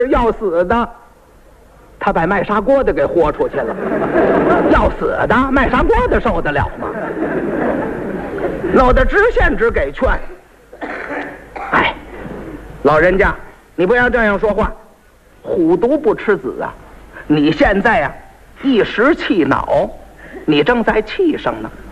要死的，他把卖砂锅的给豁出去了。要死的，卖砂锅的受得了吗？弄得知县只给劝。哎，老人家，你不要这样说话。虎毒不吃子啊！你现在啊，一时气恼，你正在气上呢。